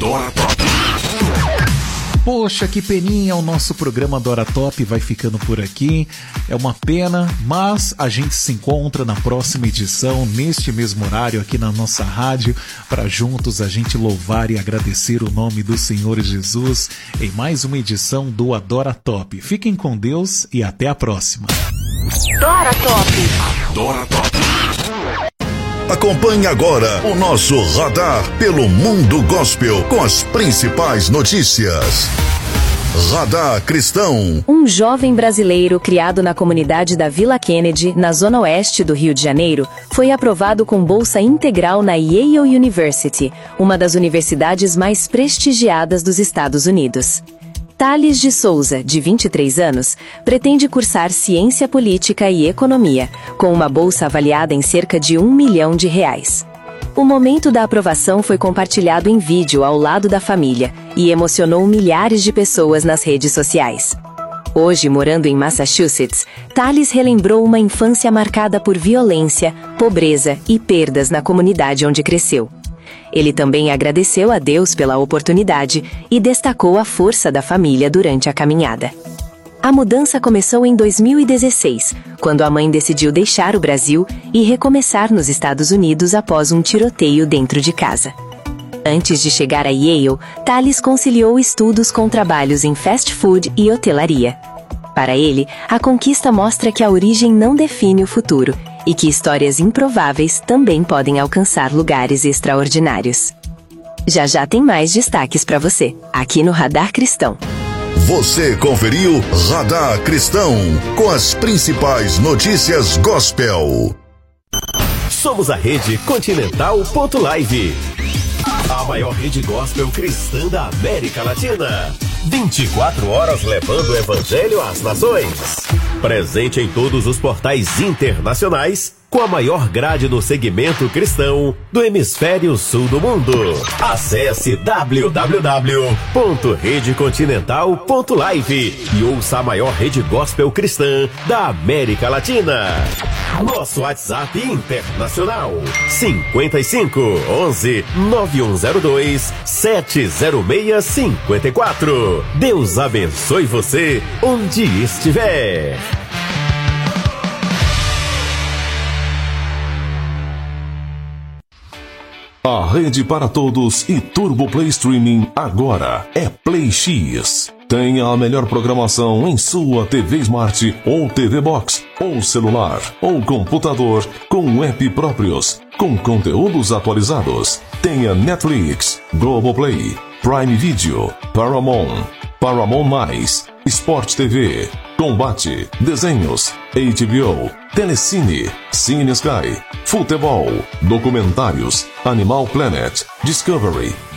Adora Top. Poxa, que peninha, o nosso programa Adora Top vai ficando por aqui. É uma pena, mas a gente se encontra na próxima edição, neste mesmo horário aqui na nossa rádio, para juntos a gente louvar e agradecer o nome do Senhor Jesus em mais uma edição do Adora Top. Fiquem com Deus e até a próxima. Adora Top. Adora Top. Acompanhe agora o nosso radar pelo mundo gospel com as principais notícias. Radar Cristão. Um jovem brasileiro criado na comunidade da Vila Kennedy, na zona oeste do Rio de Janeiro, foi aprovado com bolsa integral na Yale University, uma das universidades mais prestigiadas dos Estados Unidos. Thales de Souza, de 23 anos, pretende cursar Ciência Política e Economia, com uma bolsa avaliada em cerca de R$1 milhão. O momento da aprovação foi compartilhado em vídeo ao lado da família e emocionou milhares de pessoas nas redes sociais. Hoje, morando em Massachusetts, Thales relembrou uma infância marcada por violência, pobreza e perdas na comunidade onde cresceu. Ele também agradeceu a Deus pela oportunidade e destacou a força da família durante a caminhada. A mudança começou em 2016, quando a mãe decidiu deixar o Brasil e recomeçar nos Estados Unidos após um tiroteio dentro de casa. Antes de chegar a Yale, Thales conciliou estudos com trabalhos em fast food e hotelaria. Para ele, a conquista mostra que a origem não define o futuro e que histórias improváveis também podem alcançar lugares extraordinários. Já já tem mais destaques para você, aqui no Radar Cristão. Você conferiu Radar Cristão, com as principais notícias gospel. Somos a Rede Continental.live, a maior rede gospel cristã da América Latina. 24 horas levando o evangelho às nações. Presente em todos os portais internacionais, com a maior grade no segmento cristão do hemisfério sul do mundo. Acesse www.redecontinental.live e ouça a maior rede gospel cristã da América Latina. Nosso WhatsApp internacional: 55 11 9102 70654. Deus abençoe você onde estiver. A rede para todos e Turbo Play Streaming agora é Play X. Tenha a melhor programação em sua TV Smart ou TV Box, ou celular, ou computador, com app próprios, com conteúdos atualizados. Tenha Netflix, Globoplay, Prime Video, Paramount, Paramount+, Sport TV, Combate, Desenhos, HBO, Telecine, Cine Sky, Futebol, Documentários, Animal Planet, Discovery,